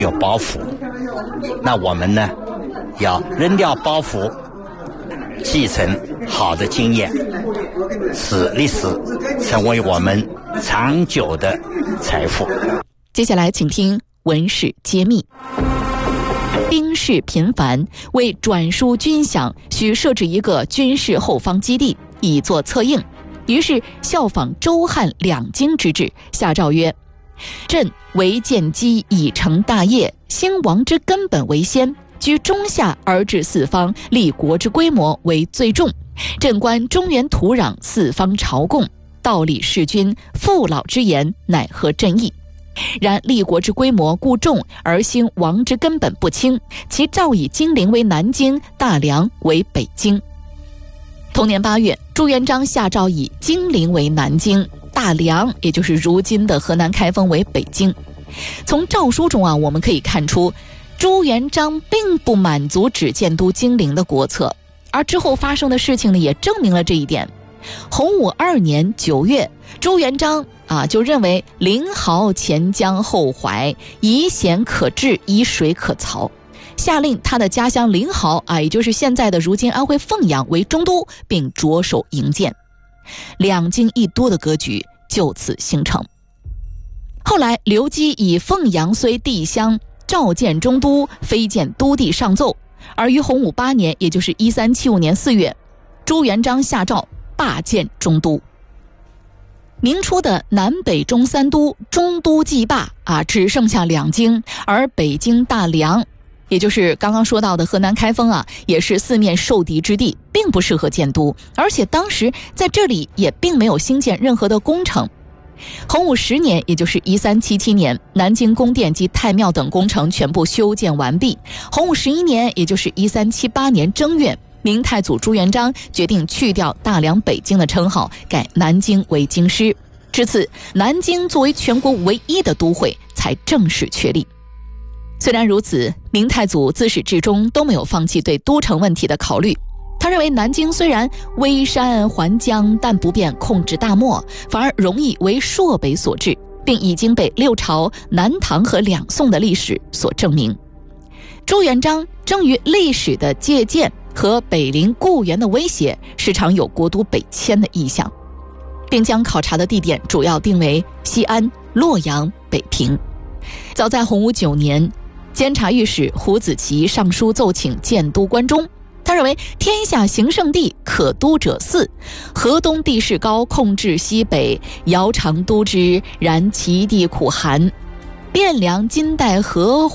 有包袱，那我们呢要扔掉包袱，继承好的经验，使历史成为我们长久的财富。 接下来请听文史揭秘。兵事频繁，为转输军饷，需设置一个军事后方基地，以作策应。于是效仿周汉两京之制，下诏曰：朕为建基以成大业，兴王之根本为先，居中下而治四方，立国之规模为最重。朕观中原土壤，四方朝贡，道理事君，父老之言，乃合朕意。然立国之规模固重，而兴王之根本不轻，其诏以金陵为南京，大梁为北京。同年8月，朱元璋下诏以金陵为南京，大梁也就是如今的河南开封为北京。从诏书中我们可以看出，朱元璋并不满足只建都金陵的国策，而之后发生的事情呢，也证明了这一点。洪武2年9月，朱元璋就认为灵亳前江后淮，以险可治，以水可曹，下令他的家乡灵亳也就是现在的如今安徽凤阳为中都，并着手营建，两京一都的格局就此形成。后来刘基以凤阳虽地乡，召建中都，非建都地上奏。而于洪武8年，也就是1375年4月，朱元璋下诏罢建中都。明初的南北中三都，中都既罢只剩下两京，而北京大梁，也就是刚刚说到的河南开封也是四面受敌之地，并不适合建都，而且当时在这里也并没有兴建任何的工程。洪武10年，也就是1377年，南京宫殿及太庙等工程全部修建完毕。洪武11年，也就是1378年正月，明太祖朱元璋决定去掉大梁北京的称号，改南京为京师。至此，南京作为全国唯一的都会才正式确立。虽然如此，明太祖自始至终都没有放弃对都城问题的考虑。他认为南京虽然依山环江，但不便控制大漠，反而容易为朔北所治，并已经被六朝、南唐和两宋的历史所证明。朱元璋正于历史的借鉴和北临固原的威胁，时常有国都北迁的意向，并将考察的地点主要定为西安、洛阳、北平。早在洪武9年，监察御史胡子奇上书奏请建都关中。他认为天下行胜地，可都者4，河东地势高，控制西北，遥常都之，然其地苦寒，汴梁、金代、河